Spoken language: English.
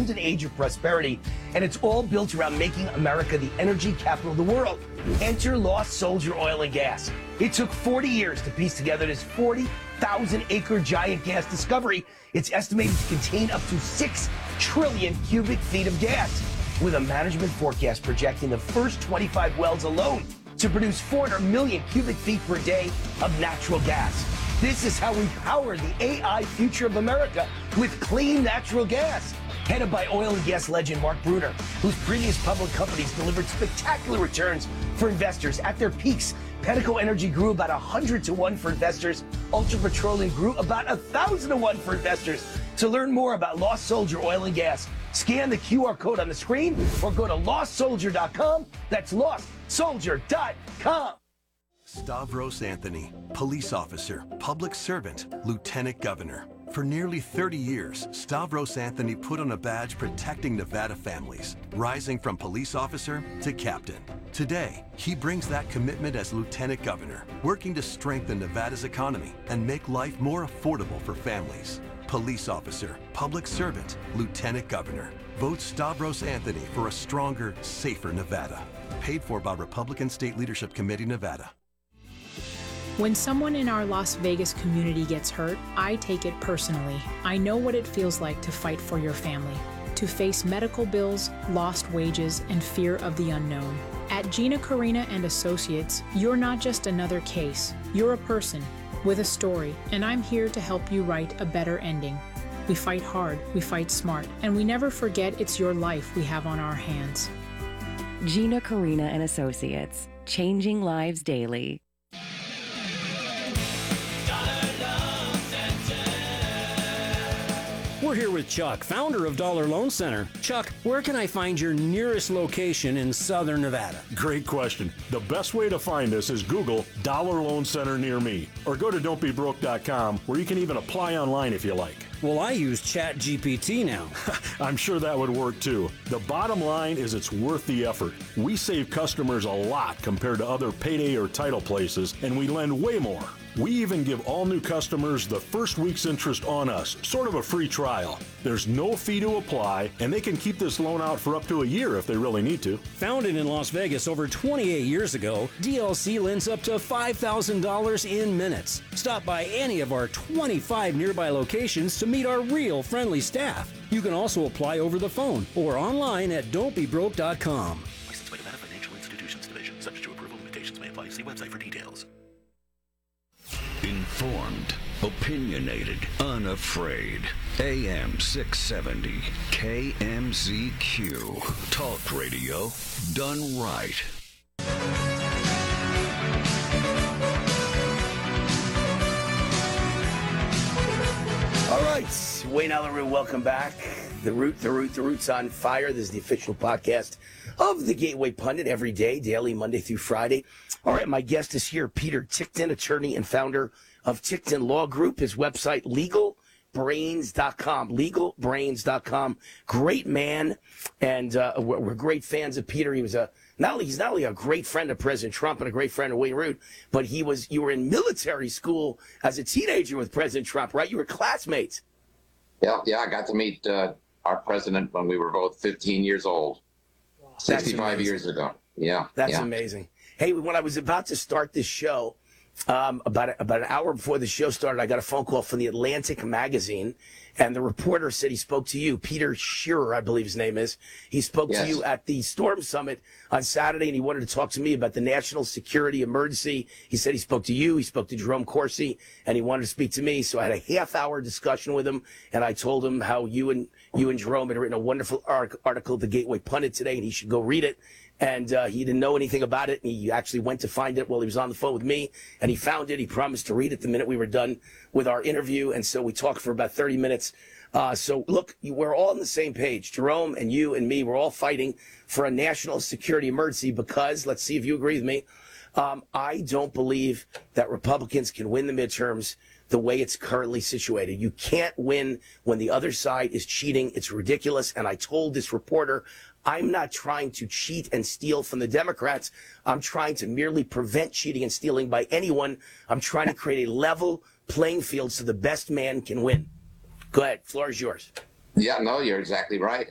golden age of prosperity, and it's all built around making America the energy capital of the world. Enter Lost Soldier Oil and Gas. It took 40 years to piece together this 40,000-acre giant gas discovery. It's estimated to contain up to 6 trillion cubic feet of gas, with a management forecast projecting the first 25 wells alone to produce 400 million cubic feet per day of natural gas. This is how we power the AI future of America, with clean natural gas. Headed by oil and gas legend Mark Brunner, whose previous public companies delivered spectacular returns for investors. At their peaks, Pedico Energy grew about 100 to 1 for investors. Ultra Petroleum grew about 1,000 to 1 for investors. To learn more about Lost Soldier Oil and Gas, scan the QR code on the screen or go to lostsoldier.com. That's lostsoldier.com. Stavros Anthony, police officer, public servant, lieutenant governor. For nearly 30 years, Stavros Anthony put on a badge protecting Nevada families, rising from police officer to captain. Today, he brings that commitment as lieutenant governor, working to strengthen Nevada's economy and make life more affordable for families. Police officer, public servant, lieutenant governor. Vote Stavros Anthony for a stronger, safer Nevada. Paid for by Republican State Leadership Committee, Nevada. When someone in our Las Vegas community gets hurt, I take it personally. I know what it feels like to fight for your family, to face medical bills, lost wages, and fear of the unknown. At Gina Carina and Associates, you're not just another case. You're a person with a story, and I'm here to help you write a better ending. We fight hard, we fight smart, and we never forget it's your life we have on our hands. Gina Carina and Associates, changing lives daily. We're here with Chuck, founder of Dollar Loan Center. Chuck, where can I find your nearest location in Southern Nevada? Great question. The best way to find us is Google Dollar Loan Center near me, or go to don'tbebroke.com, where you can even apply online if you like. Well, I use ChatGPT now. I'm sure that would work too. The bottom line is it's worth the effort. We save customers a lot compared to other payday or title places, and we lend way more. We even give all new customers the first week's interest on us, sort of a free trial. There's no fee to apply, and they can keep this loan out for up to a year if they really need to. Founded in Las Vegas over 28 years ago, DLC lends up to $5,000 in minutes. Stop by any of our 25 nearby locations to meet our real friendly staff. You can also apply over the phone or online at don'tbebroke.com. Licensed by Nevada Financial Institutions Division. Subject to approval, limitations may apply. See website for details. Informed, opinionated, unafraid. AM 670, KMZQ. Talk radio done right. All right, Wayne Ellery, welcome back. The Root's on fire. This is the official podcast of the Gateway Pundit every day, daily, Monday through Friday. All right, my guest is here, Peter Ticktin, attorney and founder of Ticktin Law Group. His website, legalbrains.com, legalbrains.com. Great man, and we're great fans of Peter. He's not only a great friend of President Trump and a great friend of Wayne Root, but you were in military school as a teenager with President Trump, right? You were classmates. Yeah, I got to meet our president when we were both 15 years old, 65 years ago. Yeah. That's amazing. Hey, when I was about to start this show, about an hour before the show started, I got a phone call from the Atlantic magazine, and the reporter said he spoke to you, Peter Shearer, I believe his name is. He spoke to you at the Storm Summit on Saturday, and he wanted to talk to me about the national security emergency. He said he spoke to you, he spoke to Jerome Corsi, and he wanted to speak to me. So I had a half-hour discussion with him, and I told him how you and Jerome had written a wonderful article, The Gateway Pundit, today, and he should go read it. And he didn't know anything about it, and he actually went to find it while he was on the phone with me, and he found it. He promised to read it the minute we were done with our interview, and so we talked for about 30 minutes. So look, we're all on the same page. Jerome and you and me, we're all fighting for a national security emergency because, let's see if you agree with me, I don't believe that Republicans can win the midterms the way it's currently situated. You can't win when the other side is cheating. It's ridiculous. And I told this reporter, I'm not trying to cheat and steal from the Democrats. I'm trying to merely prevent cheating and stealing by anyone. I'm trying to create a level playing field so the best man can win. Go ahead. Floor is yours. Yeah, no, you're exactly right.